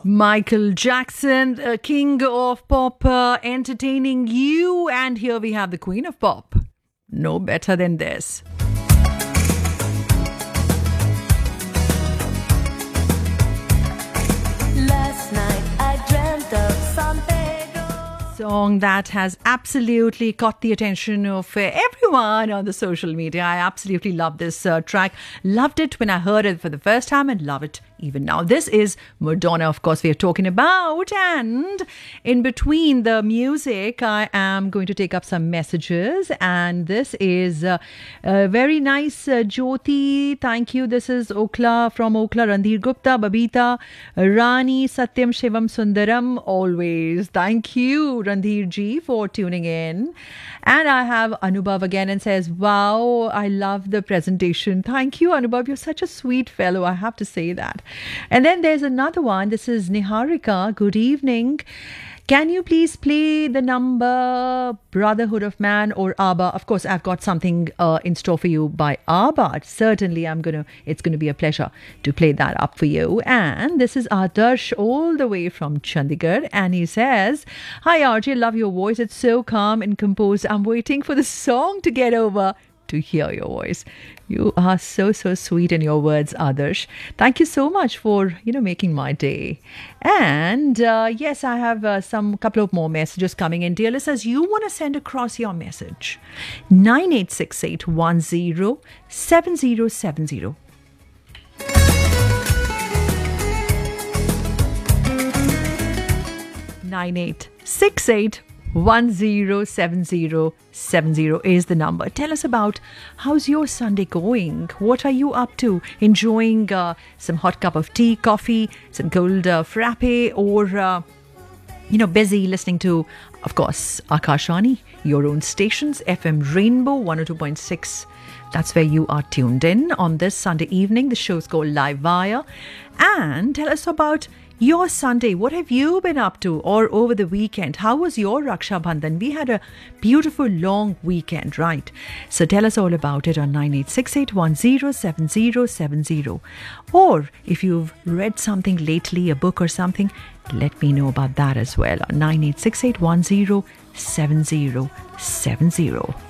Michael Jackson, king of pop, entertaining you. And here we have the queen of pop. No better than this. Last night I dreamt of San Pedro. Song that has absolutely caught the attention of everyone on the social media. I absolutely love this track. Loved it when I heard it for the first time and love it even now. This is Madonna, of course, we are talking about. And in between the music, I am going to take up some messages. And this is very nice, Jyoti. Thank you. This is Okla from Okla, Randhir Gupta, Babita, Rani, Satyam, Shivam, Sundaram. Always. Thank you, Randhir ji, for tuning in. And I have Anubhav again and says, wow, I love the presentation. Thank you, Anubhav. You're such a sweet fellow. I have to say that. And then there's another one. This is Niharika. Good evening. Can you please play the number Brotherhood of Man or ABBA? Of course, I've got something in store for you by ABBA. Certainly, it's going to be a pleasure to play that up for you. And this is Adarsh all the way from Chandigarh. And he says, hi, RJ, love your voice. It's so calm and composed. I'm waiting for the song to get over to hear your voice. You are so sweet in your words, Adarsh. Thank you so much for making my day. And yes, I have couple of more messages coming in. Dear listeners, you want to send across your message 9868107070. Nine 107070 is the number. Tell us about how's your Sunday going? What are you up to? Enjoying some hot cup of tea, coffee, some cold frappe, or busy listening to, of course, Akashvani, your own stations, FM Rainbow 102.6. That's where you are tuned in on this Sunday evening. The show's called Live Wire. And tell us about your Sunday. What have you been up to? Or over the weekend? How was your Raksha Bandhan? We had a beautiful long weekend, right? So tell us all about it on 9868107070. Or if you've read something lately, a book or something, let me know about that as well on 9868107070.